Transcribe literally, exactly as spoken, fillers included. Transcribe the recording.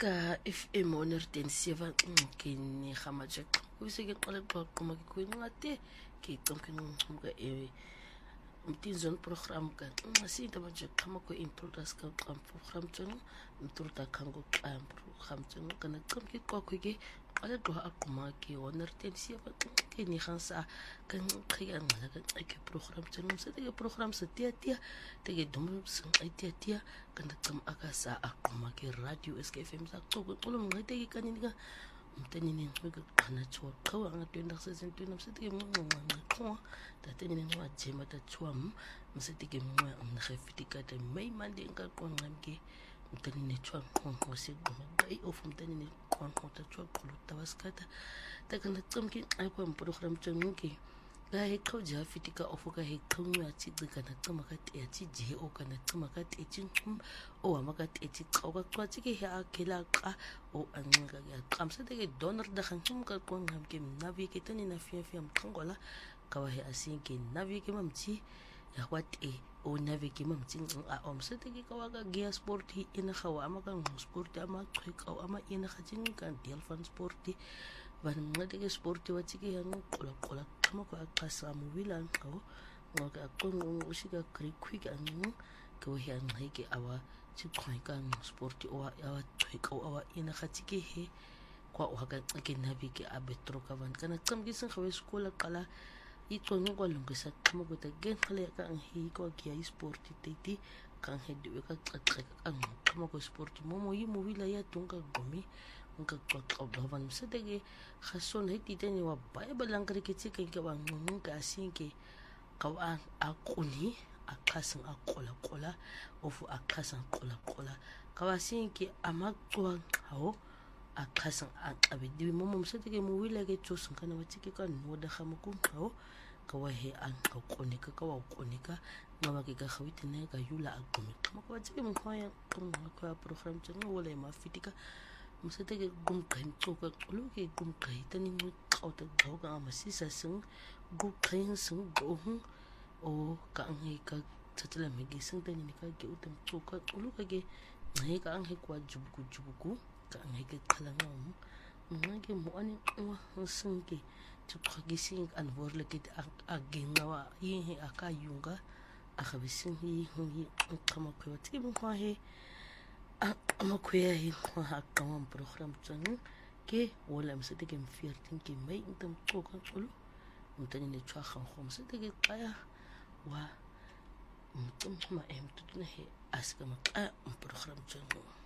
ka F M one oh seven ke ni khama je ku se ke qale qoqoma ke ku ngate ke qomke ngumka e mtizon program ka ngasita manje qhama ko introduce ka qam program tsona mtruta khango qam program tsona kana qomke qoqo ke qale qo aqoma ke one oh seven ke ni khansa ka qhiya ngala ka ke program tsona se ke program se tia tia te ke dum se tia tia kana qam akasa aqoma ke radio S K F M sa qoqo qolo ngate ke kanini ka mtani ni ngwe kana tswa qawa nga twenda sesen twenda msiti ke mngwa qwa tateni ni ngwa jema ta tswam msiti ke mngwa amna khafitika ta mai mande nga qonqam ke mtani ni tswa qonqo se goma dai of mtani ni qonqo ta tswa qulu tawaskata ta kana tsamki ai kwa program tsamki ga he qhoja fitika ofuka he qhonwa tsi kana tsama ka te tsi je o kana tsama ka te tsi o ama ka te tsi qoka qwatsi ke he akela qa o anqa ya qamsete ke donor da khanchum ka qongam ke navi ke tani na fia fia mqongola ka wa he asin ke navi ke mamchi ya kwate o navi ke mamchi a omsete ke ka wa ka gear sport hi ina khawa ama ka sport ama qhik o ama ina khajin ka deal fan sport van ngade ke sport wa tsike ya ngoqola qola qhama ko aqasa mu wila ngawo ngoka aqongo ushika quick anu ke we ya ngeke awa tsiqhweka sport o awa qhika o awa ina khatike he kwa o ka ke nabi ke abetro ka van kana qamkisin khawe skola qala iqongo kwa lungisa qhama ko ta gen khale ka hi ko ke ya sport titi kan he de ka qaqqa ka qhama ko sport mo mo yi mo wila ya tunga gomi nka qoqo ban mseteke khason heti teni wa bible langkare ke tsike ke ba nka asinke ka wa aquni aqhasan aqola qola ofu aqhasan qola qola ka wa sinke amaqwa hawo aqhasan aqabidi mo mo mseteke mo wila ke tsosin kana wa tsike ka no da khama ku qawo ka wa he an qonika ka wa qonika ngaba ke ka khawiti ne ka yula aqumi qama ka wa tsike mo khoya qonga ka program tsena wala ma fitika msete ke gumqhen tsoka qulu ke gumqhe tani qawta dhoga masisa sing gumqhen sing go o ka ngai ka tsatla me ke sing tani ka ke utam tsoka qulu ka ke ngai ka ngai kwa jubuku jubuku ka ngai ke qhala ngam ngai ke mo ani wa sing ke tsokha ke sing an vorle ke agenga wa yi aka yunga akhabising yi yi qama ko tsi mo he ama kuya hi ha qamam program tsang ke wala msete ke mfirtin ke mai ntam tsoka tsulu mtani ne tswa khan khom msete ke qaya wa mtum ma em tutne he aska ma qa program tsang